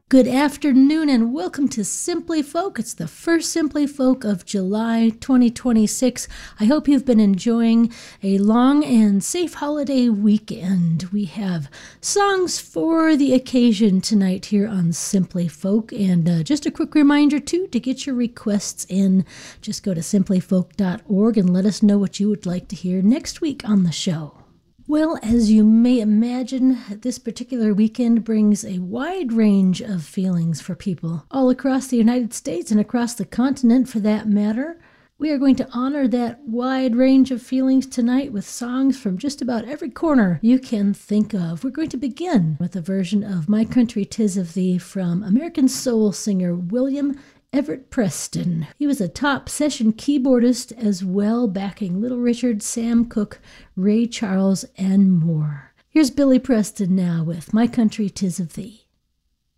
Good afternoon and welcome to Simply Folk. It's the first Simply Folk of July 2026. I hope you've been enjoying a long and safe holiday weekend. We have songs for the occasion tonight here on Simply Folk. And just a quick reminder, too, to get your requests in, just go to simplyfolk.org and let us know what you would like to hear next week on the show. Well, as you may imagine, this particular weekend brings a wide range of feelings for people all across the United States and across the continent for that matter. We are going to honor that wide range of feelings tonight with songs from just about every corner you can think of. We're going to begin with a version of My Country 'Tis of Thee from American soul singer William Everett Preston. He was a top session keyboardist as well, backing Little Richard, Sam Cooke, Ray Charles, and more. Here's Billy Preston now with My Country 'Tis of Thee.